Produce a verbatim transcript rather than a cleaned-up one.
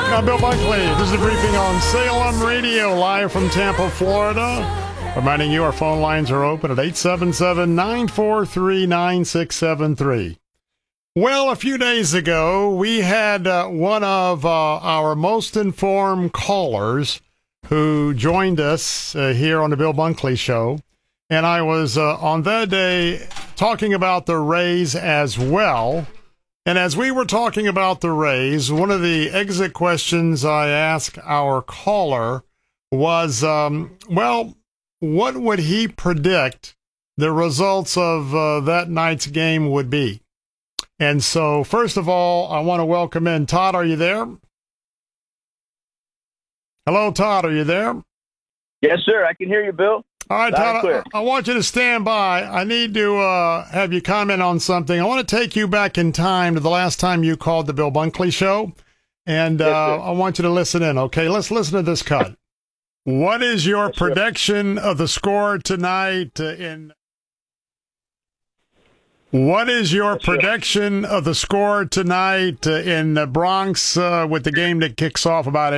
I'm Bill Bunkley. This is a briefing on Salem Radio, live from Tampa, Florida. Reminding you our phone lines are open at eight seven seven, nine four three, nine six seven three. Well, a few days ago, we had uh, one of uh, our most informed callers who joined us uh, here on the Bill Bunkley Show. And I was uh, on that day talking about the Rays as well. And as we were talking about the Rays, one of the exit questions I asked our caller was, um, well, what would he predict the results of uh, that night's game would be? And so, first of all, I want to welcome in Todd. Are you there? Hello, Todd. Are you there? Yes, sir. I can hear you, Bill. All right, Todd, I, I want you to stand by. I need to uh, have you comment on something. I want to take you back in time to the last time you called the Bill Bunkley Show, and yes, uh, I want you to listen in, okay? Let's listen to this cut. What is your yes, prediction sir. of the score tonight uh, in What is your yes, prediction sir. of the score tonight uh, in the Bronx uh, with the game that kicks off about